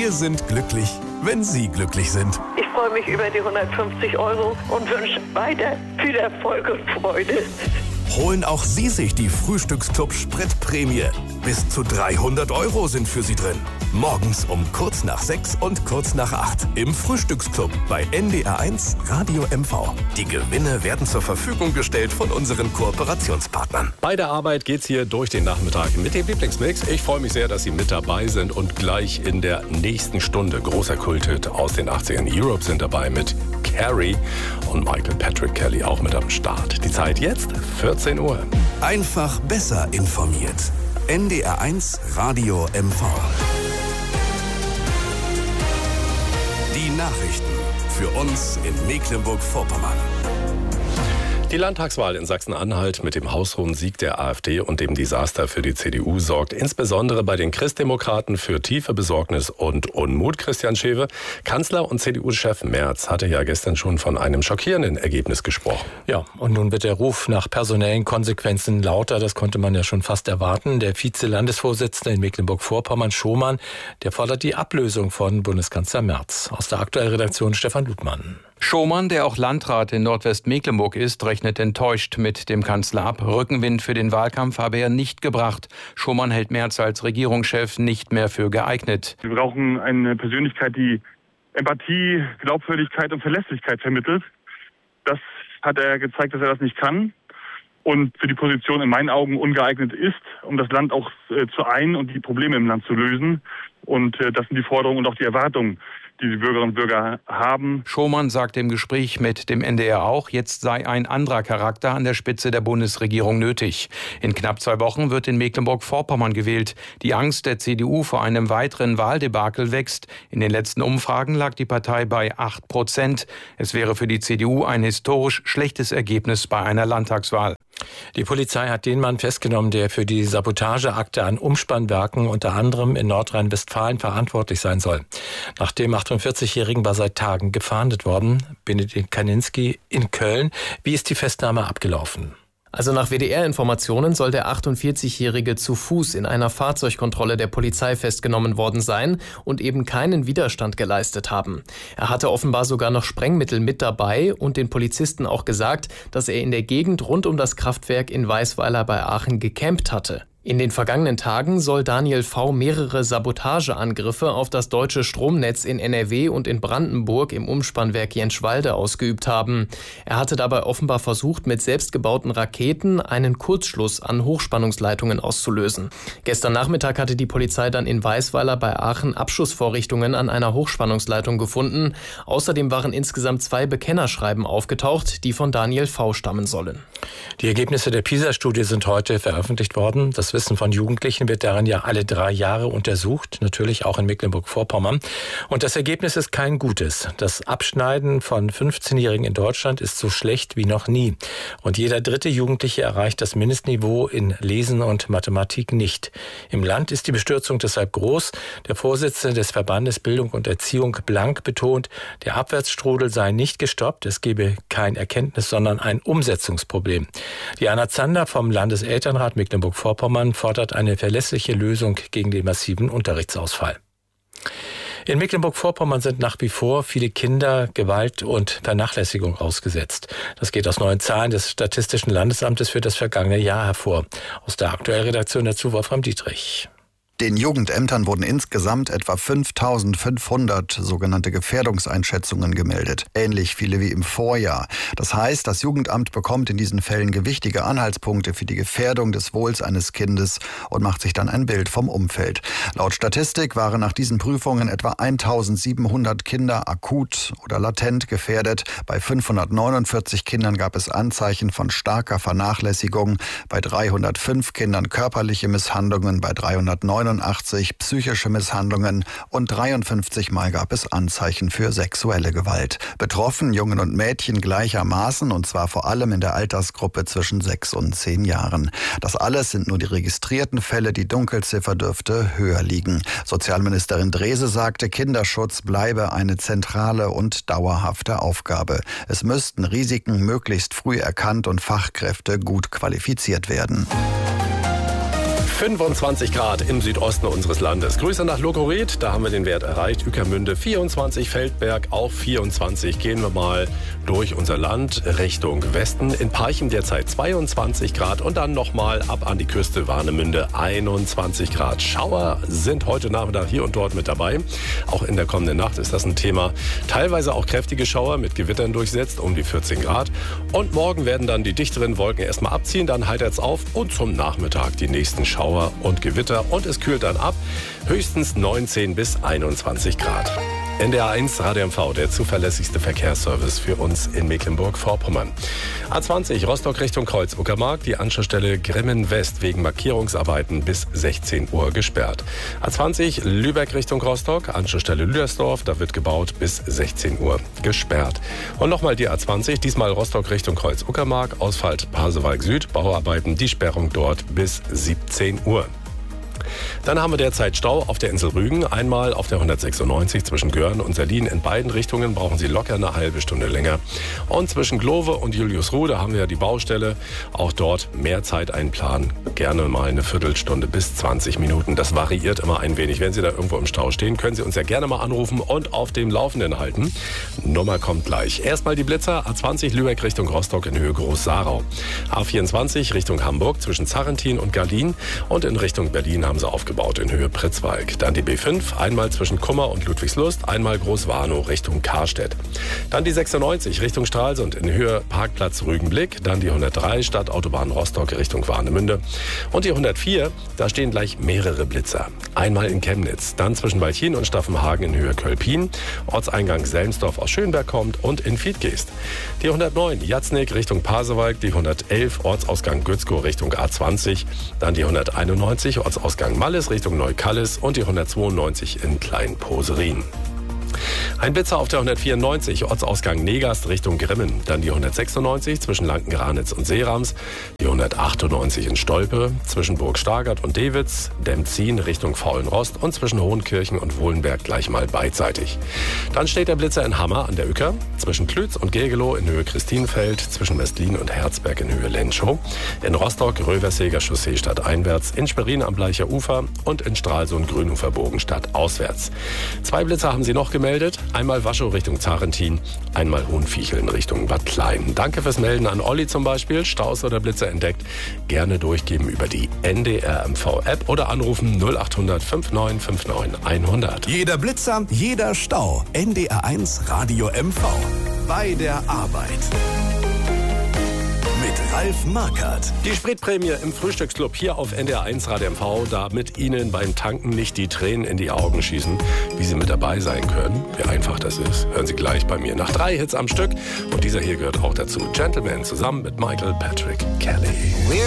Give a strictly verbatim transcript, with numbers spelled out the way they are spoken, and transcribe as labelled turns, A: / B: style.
A: Wir sind glücklich, wenn Sie glücklich sind.
B: Ich freue mich über die hundertfünfzig Euro und wünsche weiter viel Erfolg und Freude.
A: Holen auch Sie sich die Frühstücksclub Spritprämie. Bis zu dreihundert Euro sind für Sie drin. Morgens um kurz nach sechs und kurz nach acht im Frühstücksclub bei N D R eins Radio M V. Die Gewinne werden zur Verfügung gestellt von unseren Kooperationspartnern.
C: Bei der Arbeit geht's hier durch den Nachmittag mit dem Lieblingsmix. Ich freue mich sehr, dass Sie mit dabei sind und gleich in der nächsten Stunde großer Kulthit aus den achtzigern. Europe sind dabei mit Carrie und Michael Patrick Kelly auch mit am Start. Die Zeit jetzt vierzehn Uhr.
A: Einfach besser informiert. N D R eins Radio M V. Die Nachrichten für uns in Mecklenburg-Vorpommern.
C: Die Landtagswahl in Sachsen-Anhalt mit dem haushohen Sieg der AfD und dem Desaster für die C D U sorgt insbesondere bei den Christdemokraten für tiefe Besorgnis und Unmut. Christian Schewe, Kanzler und C D U-Chef Merz hatte ja gestern schon von einem schockierenden Ergebnis gesprochen.
D: Ja, und nun wird der Ruf nach personellen Konsequenzen lauter. Das konnte man ja schon fast erwarten. Der Vize-Landesvorsitzende in Mecklenburg-Vorpommern, Schomann, der fordert die Ablösung von Bundeskanzler Merz. Aus der aktuellen Redaktion Stefan Ludmann.
E: Schomann, der auch Landrat in Nordwestmecklenburg ist, rechnet enttäuscht mit dem Kanzler ab. Rückenwind für den Wahlkampf habe er nicht gebracht. Schomann hält Merz als Regierungschef nicht mehr für geeignet.
F: Wir brauchen eine Persönlichkeit, die Empathie, Glaubwürdigkeit und Verlässlichkeit vermittelt. Das hat er gezeigt, dass er das nicht kann und für die Position in meinen Augen ungeeignet ist, um das Land auch äh, zu ein und die Probleme im Land zu lösen. Und äh, das sind die Forderungen und auch die Erwartungen, die die Bürgerinnen und Bürger haben.
E: Schomann sagt im Gespräch mit dem N D R auch, jetzt sei ein anderer Charakter an der Spitze der Bundesregierung nötig. In knapp zwei Wochen wird in Mecklenburg-Vorpommern gewählt. Die Angst der C D U vor einem weiteren Wahldebakel wächst. In den letzten Umfragen lag die Partei bei acht Prozent. Es wäre für die C D U ein historisch schlechtes Ergebnis bei einer Landtagswahl.
D: Die Polizei hat den Mann festgenommen, der für die Sabotageakte an Umspannwerken unter anderem in Nordrhein-Westfalen verantwortlich sein soll. Nach dem achtundvierzigjährigen war seit Tagen gefahndet worden. Benedikt Kaninski in Köln. Wie ist die Festnahme abgelaufen?
G: Also nach W D R-Informationen soll der achtundvierzigjährige zu Fuß in einer Fahrzeugkontrolle der Polizei festgenommen worden sein und eben keinen Widerstand geleistet haben. Er hatte offenbar sogar noch Sprengmittel mit dabei und den Polizisten auch gesagt, dass er in der Gegend rund um das Kraftwerk in Weisweiler bei Aachen gecampt hatte. In den vergangenen Tagen soll Daniel V. mehrere Sabotageangriffe auf das deutsche Stromnetz in N R W und in Brandenburg im Umspannwerk Jenschwalde ausgeübt haben. Er hatte dabei offenbar versucht, mit selbstgebauten Raketen einen Kurzschluss an Hochspannungsleitungen auszulösen. Gestern Nachmittag hatte die Polizei dann in Weisweiler bei Aachen Abschussvorrichtungen an einer Hochspannungsleitung gefunden. Außerdem waren insgesamt zwei Bekennerschreiben aufgetaucht, die von Daniel V. stammen sollen.
D: Die Ergebnisse der PISA-Studie sind heute veröffentlicht worden. Das Wissen von Jugendlichen wird darin ja alle drei Jahre untersucht, natürlich auch in Mecklenburg-Vorpommern. Und das Ergebnis ist kein gutes. Das Abschneiden von fünfzehnjährigen in Deutschland ist so schlecht wie noch nie. Und jeder dritte Jugendliche erreicht das Mindestniveau in Lesen und Mathematik nicht. Im Land ist die Bestürzung deshalb groß. Der Vorsitzende des Verbandes Bildung und Erziehung Blank betont, der Abwärtsstrudel sei nicht gestoppt. Es gebe kein Erkenntnis, sondern ein Umsetzungsproblem. Diana Zander vom Landeselternrat Mecklenburg-Vorpommern fordert eine verlässliche Lösung gegen den massiven Unterrichtsausfall. In Mecklenburg-Vorpommern sind nach wie vor viele Kinder Gewalt und Vernachlässigung ausgesetzt. Das geht aus neuen Zahlen des Statistischen Landesamtes für das vergangene Jahr hervor. Aus der aktuellen Redaktion dazu Wolfram Dietrich.
H: Den Jugendämtern wurden insgesamt etwa fünftausendfünfhundert sogenannte Gefährdungseinschätzungen gemeldet. Ähnlich viele wie im Vorjahr. Das heißt, das Jugendamt bekommt in diesen Fällen gewichtige Anhaltspunkte für die Gefährdung des Wohls eines Kindes und macht sich dann ein Bild vom Umfeld. Laut Statistik waren nach diesen Prüfungen etwa eintausendsiebenhundert Kinder akut oder latent gefährdet. Bei fünfhundertneunundvierzig Kindern gab es Anzeichen von starker Vernachlässigung. Bei dreihundertfünf Kindern körperliche Misshandlungen, bei dreihundertneunundachtzig psychische Misshandlungen und dreiundfünfzig Mal gab es Anzeichen für sexuelle Gewalt. Betroffen Jungen und Mädchen gleichermaßen und zwar vor allem in der Altersgruppe zwischen sechs und zehn Jahren. Das alles sind nur die registrierten Fälle, die Dunkelziffer dürfte höher liegen. Sozialministerin Drese sagte, Kinderschutz bleibe eine zentrale und dauerhafte Aufgabe. Es müssten Risiken möglichst früh erkannt und Fachkräfte gut qualifiziert werden.
C: fünfundzwanzig Grad im Südosten unseres Landes. Grüße nach Lokoret, da haben wir den Wert erreicht. Ueckermünde vierundzwanzig, Feldberg auch vierundzwanzig. Gehen wir mal durch unser Land Richtung Westen. In Parchim derzeit zweiundzwanzig Grad und dann nochmal ab an die Küste Warnemünde einundzwanzig Grad. Schauer sind heute Nachmittag hier und dort mit dabei. Auch in der kommenden Nacht ist das ein Thema. Teilweise auch kräftige Schauer mit Gewittern durchsetzt, um die vierzehn Grad. Und morgen werden dann die dichteren Wolken erstmal abziehen, dann heitert es auf und zum Nachmittag die nächsten Schauer und Gewitter und es kühlt dann ab, höchstens neunzehn bis einundzwanzig Grad. N D R eins Radio M V, der zuverlässigste Verkehrsservice für uns in Mecklenburg-Vorpommern. A zwanzig Rostock Richtung Kreuz-Uckermark, die Anschlussstelle Grimmen West wegen Markierungsarbeiten bis sechzehn Uhr gesperrt. A zwanzig Lübeck Richtung Rostock, Anschlussstelle Lüdersdorf, da wird gebaut bis sechzehn Uhr gesperrt. Und nochmal die A zwanzig, diesmal Rostock Richtung Kreuz-Uckermark, Ausfahrt Pasewalk Süd, Bauarbeiten, die Sperrung dort bis siebzehn Uhr. Dann haben wir derzeit Stau auf der Insel Rügen. Einmal auf der hundertsechsundneunzig zwischen Görn und Serlin. In beiden Richtungen brauchen Sie locker eine halbe Stunde länger. Und zwischen Glove und Juliusruh, da haben wir ja die Baustelle. Auch dort mehr Zeit einplanen. Gerne mal eine Viertelstunde bis zwanzig Minuten. Das variiert immer ein wenig. Wenn Sie da irgendwo im Stau stehen, können Sie uns ja gerne mal anrufen und auf dem Laufenden halten. Nummer kommt gleich. Erstmal die Blitzer. A zwanzig Lübeck Richtung Rostock in Höhe Groß-Sarau. A vierundzwanzig Richtung Hamburg zwischen Zarrentin und Gardin. Und in Richtung Berlin haben Sie aufgebaut in Höhe Pritzwalk. Dann die B fünf, einmal zwischen Kummer und Ludwigslust, einmal Großwarnow Richtung Karstedt. Dann die sechsundneunzig Richtung Stralsund in Höhe Parkplatz Rügenblick. Dann die hundertdrei Stadtautobahn Rostock Richtung Warnemünde. Und die hundertvier, da stehen gleich mehrere Blitzer. Einmal in Chemnitz, dann zwischen Walchin und Staffenhagen in Höhe Kölpin. Ortseingang Selmsdorf aus Schönberg kommt und in Fiedgeest. Die hundertneun Jatznik Richtung Pasewalk. Die hundertelf Ortsausgang Gützkow Richtung A zwanzig. Dann die hunderteinundneunzig Ortsausgang Malles Richtung Neukallis und die hundertzweiundneunzig in Kleinposerin. Ein Blitzer auf der hundertvierundneunzig, Ortsausgang Negast Richtung Grimmen. Dann die hundertsechsundneunzig zwischen Lanken-Granitz und Seerams. Die hundertachtundneunzig in Stolpe zwischen Burg Stargard und Dewitz. Demzin Richtung Faulenrost und zwischen Hohenkirchen und Wohlenberg gleich mal beidseitig. Dann steht der Blitzer in Hammer an der Uecker. Zwischen Klütz und Gergelow in Höhe Christinfeld. Zwischen Westlin und Herzberg in Höhe Lenschow. In Rostock Röverseger Chaussee stadteinwärts. In Schwerin am Bleicher Ufer und in Stralsund Grünuferbogen stadtauswärts. Zwei Blitzer haben sie noch gemeldet. Einmal Waschow Richtung Zarrentin, einmal Hohenviecheln Richtung Bad Klein. Danke fürs Melden an Olli zum Beispiel. Staus oder Blitzer entdeckt. Gerne durchgeben über die N D R M V-App oder anrufen null acht hundert neunundfünfzig neunundfünfzig hundert.
A: Jeder Blitzer, jeder Stau. N D R eins Radio M V. Bei der Arbeit. Mit Ralf Markert.
C: Die Spritprämie im Frühstücksclub hier auf N D R eins Radio M V, damit Ihnen beim Tanken nicht die Tränen in die Augen schießen, wie Sie mit dabei sein können. Wie einfach das ist, hören Sie gleich bei mir nach drei Hits am Stück. Und dieser hier gehört auch dazu. Gentleman zusammen mit Michael Patrick Kelly.